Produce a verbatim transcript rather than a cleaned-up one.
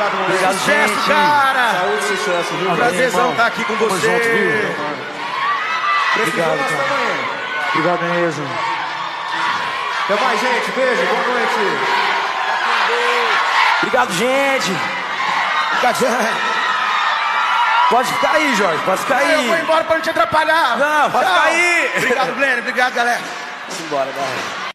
Obrigado, moleque. Obrigado, Sucesso, gente. cara. Saúde e sucesso, viu? Prazerzão estar aqui com Tamo você. junto, viu? Precisou, Obrigado, nós cara. também. Obrigado mesmo. Até mais, gente. Beijo, boa noite. Obrigado, gente. Obrigado, gente. Pode ficar aí, Jorge. Pode ficar aí. Eu vou embora pra não te atrapalhar. Não, pode Tchau. ficar aí. Obrigado, Glenn. Obrigado, galera. Vamos embora, galera.